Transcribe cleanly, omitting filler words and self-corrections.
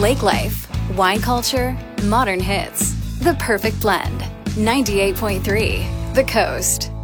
Lake life, wine culture, modern hits. The perfect blend. 98.3 The Coast.